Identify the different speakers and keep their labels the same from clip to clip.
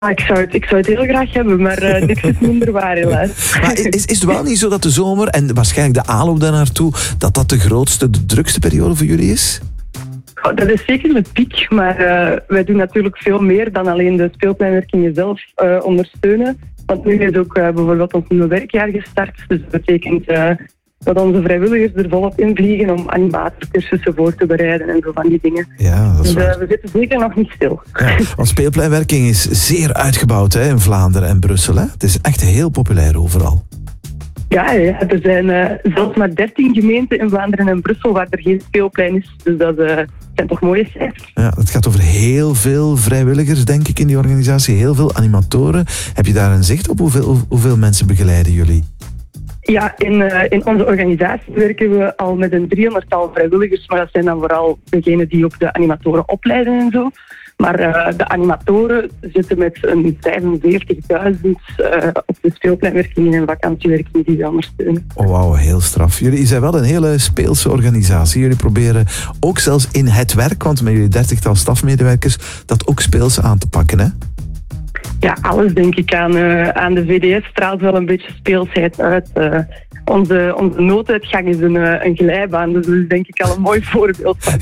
Speaker 1: Ik zou het heel graag hebben, maar niks is minder waar helaas.
Speaker 2: Maar is het wel niet zo dat de zomer en waarschijnlijk de aanloop daar naartoe, dat de grootste, de drukste periode voor jullie is?
Speaker 1: Dat is zeker een piek, maar wij doen natuurlijk veel meer dan alleen de speelpleinwerkingen zelf ondersteunen. Want nu is ook bijvoorbeeld ons nieuwe werkjaar gestart, dus dat betekent dat onze vrijwilligers er volop in vliegen om animatiecursussen voor te bereiden en zo van die dingen.
Speaker 2: Ja, dat is waar.
Speaker 1: We zitten zeker nog niet stil.
Speaker 2: Ja, want speelpleinwerking is zeer uitgebouwd in Vlaanderen en Brussel. Hè? Het is echt heel populair overal.
Speaker 1: Ja, er zijn zelfs maar 13 gemeenten in Vlaanderen en Brussel waar er geen speelplein is. Dus dat zijn toch mooie cijfers.
Speaker 2: Ja, het gaat over heel veel vrijwilligers, denk ik, in die organisatie. Heel veel animatoren. Heb je daar een zicht op? Hoeveel mensen begeleiden jullie?
Speaker 1: Ja, in onze organisatie werken we al met een 300-tal vrijwilligers, maar dat zijn dan vooral degenen die ook de animatoren opleiden en zo. Maar de animatoren zitten met een 45.000 op de speelpleinwerkingen en vakantiewerkingen die we ondersteunen.
Speaker 2: Oh wauw, heel straf. Jullie zijn wel een hele speelse organisatie. Jullie proberen ook zelfs in het werk, want met jullie 30-tal stafmedewerkers, dat ook speels aan te pakken, hè?
Speaker 1: Ja, alles denk ik aan de VDS straalt wel een beetje speelsheid uit. Onze nooduitgang is een glijbaan, dus dat is denk ik al een mooi voorbeeld van.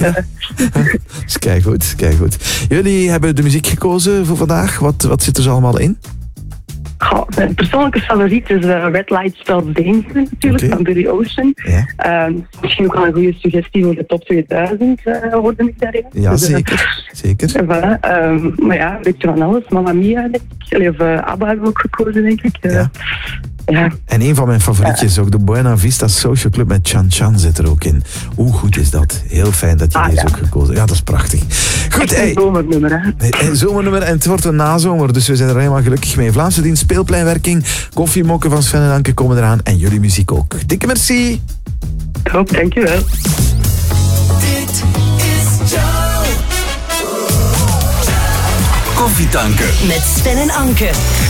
Speaker 2: Kijk goed. Jullie hebben de muziek gekozen voor vandaag. Wat zit er zo allemaal in?
Speaker 1: Mijn persoonlijke favoriet is Red Light Spells Danger natuurlijk, van Billy Ocean. Ja. Misschien ook wel een goede suggestie voor de top 2000, hoorde ik daarin.
Speaker 2: Ja,
Speaker 1: dus,
Speaker 2: zeker.
Speaker 1: Voilà. Maar ja, een beetje van alles. Mamma Mia, denk ik. Of ABBA hebben we ook gekozen, denk ik. Ja.
Speaker 2: En een van mijn favorietjes, ook de Buena Vista Social Club met Chan Chan zit er ook in. Hoe goed is dat? Heel fijn dat je deze ook gekozen. Ja, dat is prachtig. Goed,
Speaker 1: een zomernummer, hè?
Speaker 2: Een zomernummer en het wordt een nazomer, dus we zijn er helemaal gelukkig mee. Vlaamse dienst speelpleinwerking, koffiemokken van Sven en Anke komen eraan en jullie muziek ook. Dikke merci.
Speaker 1: Top, dankjewel.
Speaker 3: Dit is Joe. Koffietanken.
Speaker 4: Met Sven en Anke.